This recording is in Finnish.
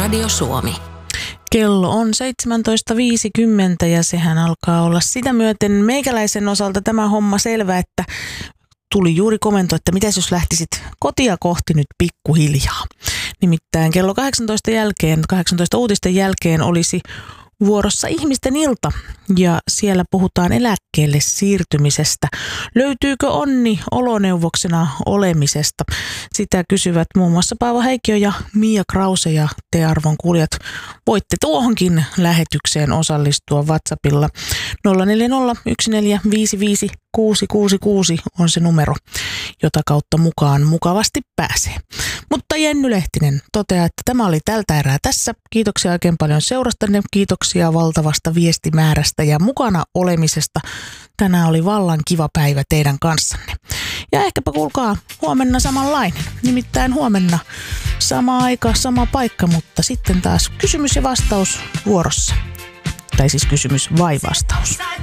Radio Suomi. Kello on 17.50 ja sehän alkaa olla sitä myöten meikäläisen osalta tämä homma selvä, että tuli juuri komento, että mitäs jos lähtisit kotia kohti nyt pikkuhiljaa. Nimittäin kello 18 uutisten jälkeen olisi vuorossa ihmisten ilta ja siellä puhutaan eläkkeelle siirtymisestä. Löytyykö onni oloneuvoksena olemisesta? Sitä kysyvät muun muassa Paavo Heikkilä ja Mia Krause, ja te arvon kuulijat voitte tuohonkin lähetykseen osallistua WhatsAppilla. 0401455666 on se numero, jota kautta mukaan mukavasti pääsee. Mutta Jenny Lehtinen toteaa, että tämä oli tältä erää tässä. Kiitoksia oikein paljon seurastanne, kiitoksia valtavasta viestimäärästä ja mukana olemisesta. Tänään oli vallan kiva päivä teidän kanssanne. Ja ehkäpä kuulkaa huomenna samanlainen. Nimittäin huomenna sama aika, sama paikka, mutta sitten taas kysymys ja vastaus vuorossa. Tai siis kysymys vai vastaus.